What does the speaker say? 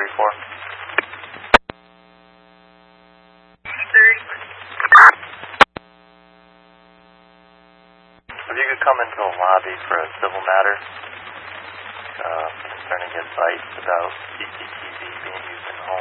If you could come into the lobby for a civil matter concerning advice about CCTV being used in